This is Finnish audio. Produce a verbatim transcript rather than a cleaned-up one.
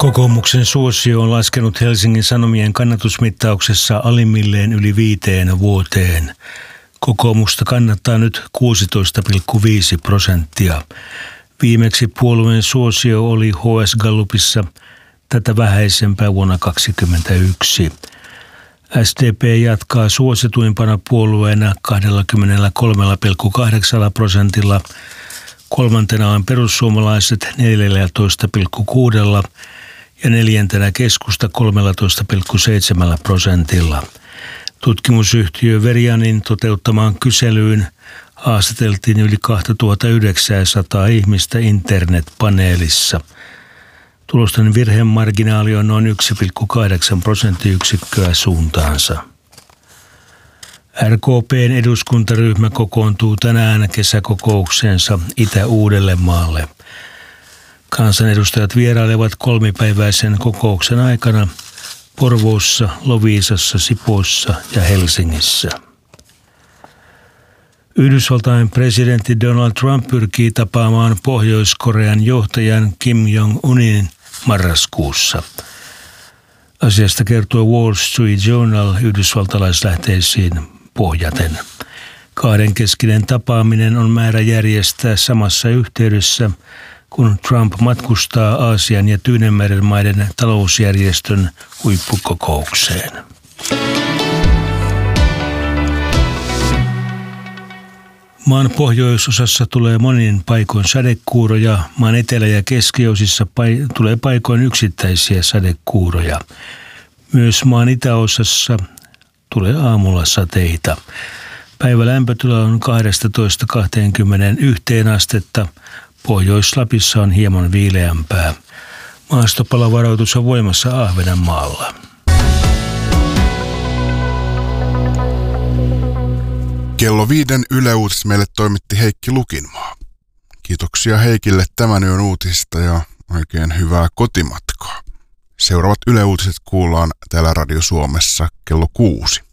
Kokoomuksen suosio on laskenut Helsingin Sanomien kannatusmittauksessa alimmilleen yli viiteen vuoteen. Kokoomusta kannattaa nyt kuusitoista pilkku viisi prosenttia. Viimeksi puolueen suosio oli H S Gallupissa tätä vähäisempää vuonna kaksituhattakaksikymmentäyksi. S D P jatkaa suosituimpana puolueena kaksikymmentäkolme pilkku kahdeksan prosentilla. Kolmantena on perussuomalaiset neljätoista pilkku kuusi ja neljäntenä keskusta kolmetoista pilkku seitsemän prosentilla. Tutkimusyhtiö Verianin toteuttamaan kyselyyn haastateltiin yli kaksituhattayhdeksänsataa ihmistä internetpaneelissa. Tulosten virhemarginaali on noin yksi pilkku kahdeksan prosenttiyksikköä suuntaansa. R K P:n eduskuntaryhmä kokoontuu tänään kesäkokoukseensa Itä-Uudellemaalle. Kansanedustajat vierailevat kolmipäiväisen kokouksen aikana Porvoossa, Loviisassa, Sipoossa ja Helsingissä. Yhdysvaltain presidentti Donald Trump pyrkii tapaamaan Pohjois-Korean johtajan Kim Jong-unin marraskuussa. Asiasta kertoo Wall Street Journal yhdysvaltalaislähteisiin pohjaten. Kahdenkeskinen tapaaminen on määrä järjestää samassa yhteydessä, kun Trump matkustaa Aasian ja Tyynenmeren maiden talousjärjestön huippukokoukseen. Maan pohjoisosassa tulee monin paikoin sadekuuroja, maan etelä- ja keskiosissa pai- tulee paikoin yksittäisiä sadekuuroja. Myös maan itäosassa tulee aamulla sateita. Päivä lämpötila on kaksitoista kaksikymmentäyksi astetta, Pohjois-Lapissa on hieman viileämpää. Maastopalovaroitus on voimassa Ahvenanmaalla. Kello viiden Yle Uutiset meille toimitti Heikki Lukinmaa. Kiitoksia Heikille tämän yön uutisista ja oikein hyvää kotimatkaa. Seuraavat Yle Uutiset kuullaan täällä Radio Suomessa kello kuusi.